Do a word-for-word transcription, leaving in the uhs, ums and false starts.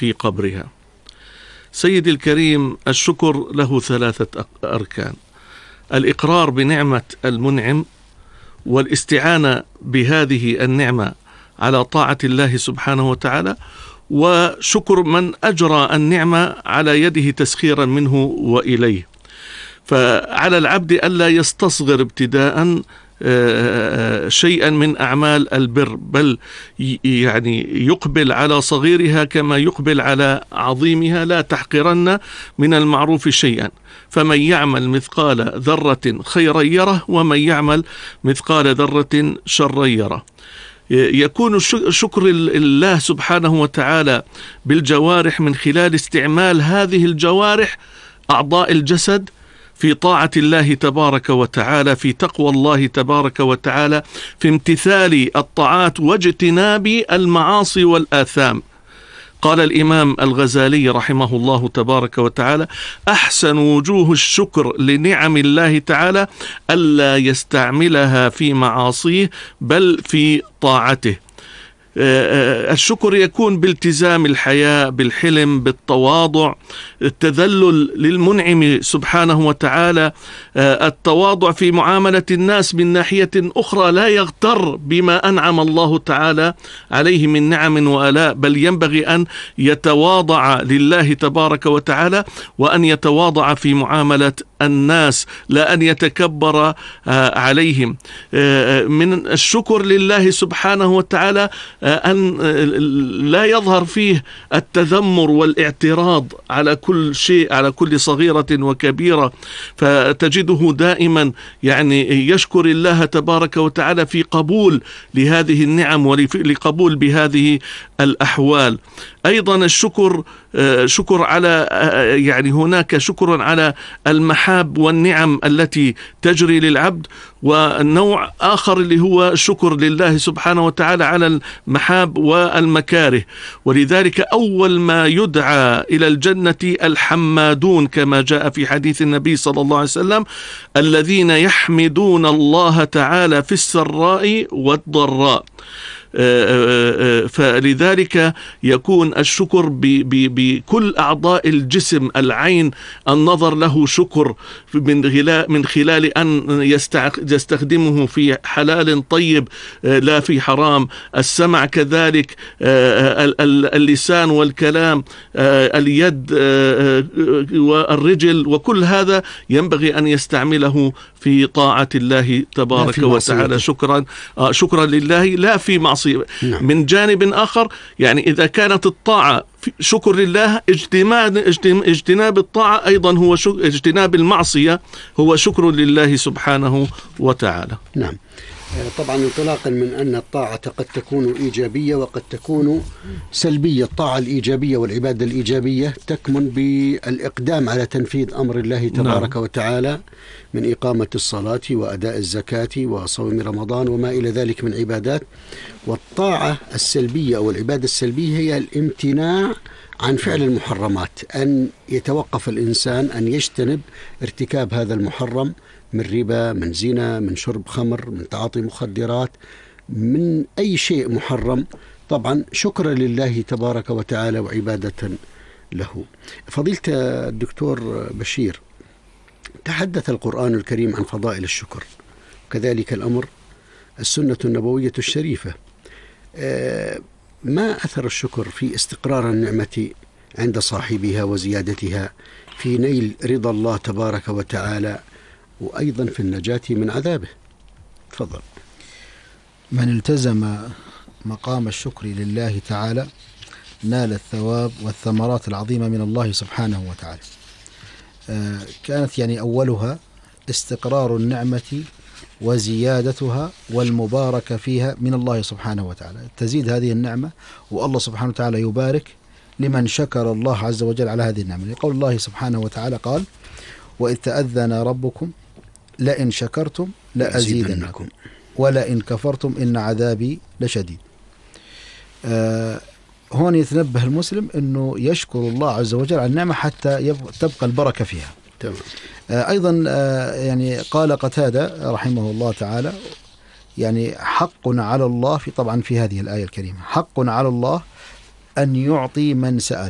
في قبرها. سيدي الكريم، الشكر له ثلاثة أركان: الإقرار بنعمة المنعم، والاستعانة بهذه النعمة على طاعة الله سبحانه وتعالى، وشكر من أجرى النعمة على يده تسخيرا منه وإليه. فعلى العبد ألا يستصغر ابتداء شيئا من أعمال البر، بل يعني يقبل على صغيرها كما يقبل على عظيمها. لا تحقرن من المعروف شيئا، فمن يعمل مثقال ذرة خيرا يره، ومن يعمل مثقال ذرة شرا يره. يكون شكر الله سبحانه وتعالى بالجوارح من خلال استعمال هذه الجوارح، أعضاء الجسد، في طاعة الله تبارك وتعالى، في تقوى الله تبارك وتعالى، في امتثال الطاعات واجتناب المعاصي والآثام. قال الإمام الغزالي رحمه الله تبارك وتعالى: أحسن وجوه الشكر لنعم الله تعالى ألا يستعملها في معاصيه بل في طاعته. الشكر يكون بالتزام الحياة، بالحلم، بالتواضع، التذلل للمنعم سبحانه وتعالى، التواضع في معاملة الناس من ناحية أخرى، لا يغتر بما أنعم الله تعالى عليه من نعم وآلاء، بل ينبغي أن يتواضع لله تبارك وتعالى، وأن يتواضع في معاملة الناس، لا أن يتكبر عليهم. من الشكر لله سبحانه وتعالى أن لا يظهر فيه التذمر والاعتراض على كل شيء، على كل صغيرة وكبيرة، فتجده دائما يعني يشكر الله تبارك وتعالى في قبول لهذه النعم ولقبول بهذه الأحوال. أيضا الشكر شكر على يعني هناك شكر على المحاب والنعم التي تجري للعبد، والنوع آخر اللي هو شكر لله سبحانه وتعالى على المحاب والمكاره. ولذلك أول ما يدعى إلى الجنة الحمادون، كما جاء في حديث النبي صلى الله عليه وسلم: الذين يحمدون الله تعالى في السراء والضراء. فلذلك يكون الشكر بكل أعضاء الجسم. العين، النظر له شكر من خلال أن يستخدمه في حلال طيب لا في حرام. السمع كذلك، اللسان والكلام، اليد والرجل، وكل هذا ينبغي أن يستعمله في طاعة الله تبارك وتعالى، شكرا شكرا لله لا في معصية. نعم. من جانب آخر، يعني إذا كانت الطاعة شكر لله، اجتناب اجتناب الطاعة أيضا هو اجتناب المعصية هو شكر لله سبحانه وتعالى. نعم. طبعا انطلاقا من أن الطاعة قد تكون إيجابية وقد تكون سلبية، الطاعة الإيجابية والعبادة الإيجابية تكمن بالإقدام على تنفيذ أمر الله تبارك نعم. وتعالى من إقامة الصلاة وأداء الزكاة وصوم رمضان وما إلى ذلك من عبادات. والطاعة السلبية أو العبادة السلبية هي الامتناع عن فعل المحرمات، أن يتوقف الإنسان أن يجتنب ارتكاب هذا المحرم من ربا، من زنا، من شرب خمر، من تعاطي مخدرات، من أي شيء محرم، طبعا شكرا لله تبارك وتعالى وعبادة له. فضيلة الدكتور بشير، تحدث القرآن الكريم عن فضائل الشكر، كذلك الأمر السنة النبوية الشريفة. ما أثر الشكر في استقرار النعمة عند صاحبها وزيادتها في نيل رضا الله تبارك وتعالى، وأيضا في النجاة من عذابه؟ تفضل. من التزم مقام الشكر لله تعالى نال الثواب والثمرات العظيمة من الله سبحانه وتعالى. كانت يعني أولها استقرار النعمة وزيادتها والمباركة فيها من الله سبحانه وتعالى. تزيد هذه النعمة والله سبحانه وتعالى يبارك لمن شكر الله عز وجل على هذه النعمة، لقول الله سبحانه وتعالى قال: وإذ تأذن ربكم لئن شكرتم لأزيدنكم ولئن كفرتم إن عذابي لشديد. آه هون يتنبه المسلم أنه يشكر الله عز وجل على النعمة حتى تبقى البركة فيها. تمام. آه أيضا آه يعني قال قتادة رحمه الله تعالى، يعني حق على الله، في طبعا في هذه الآية الكريمة، حق على الله أن يعطي من سأل.